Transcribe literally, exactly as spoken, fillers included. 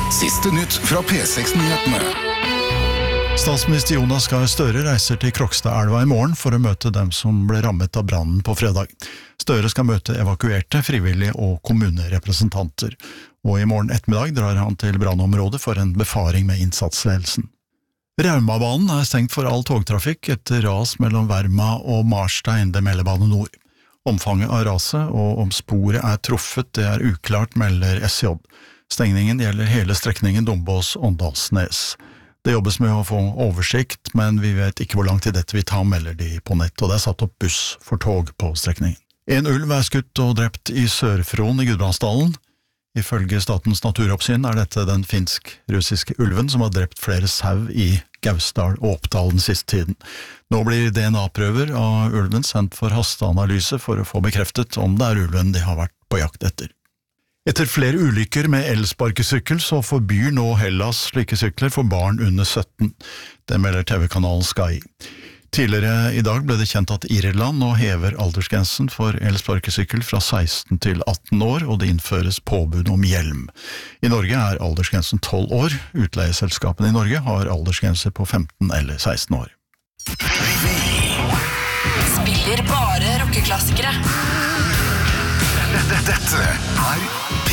Siste nytt fra P seks-nyhetene. Statsminister Jonas Gahr Støre reiser til Krokstadelva i morgen for å møte dem som ble rammet av brannen på fredag. Støre skal møte evakuerte, frivillige og kommunerepresentanter. Og i morgen ettermiddag drar han til brannområdet for en befaring med innsatsledelsen. Raumabanen er stengt for all togtrafikk etter ras mellom Verma og Marstein, det melder Bane Nor. Omfanget av raset og om sporet er truffet, det er uklart, melder S J. Stengningen gjelder hele strekningen Dombås-Åndalsnes. Det jobbes med å få oversikt, men vi vet ikke hvor lang tid dette vil ta, melder de på nett, og det er satt opp buss for tog på strekningen. En ulv er skutt og drept i Sør-Fron i Gudbrandsdalen. Ifølge Statens naturoppsyn er dette den finsk-russiske ulven som har drept flere sau i Gausdal og Oppdal den siste tiden. Nå blir D N A-prøver av ulven sendt for hasteanalyse for å få bekreftet om det er ulven de har vært på jakt etter. Etter flere ulykker med elsparkesykkel så forbyr nå Hellas slike sykler for barn under sytten. Det melder T V-kanalen Sky. Tidligere i dag ble det kjent at Irland nå hever aldersgrensen for elsparkesykkel fra seksten til atten år, og det innføres påbud om hjelm. I Norge er aldersgrensen tolv år. Utleieselskapene i Norge har aldersgrenser på femten eller seksten år. Spiller bare rockeklassikere. Dette er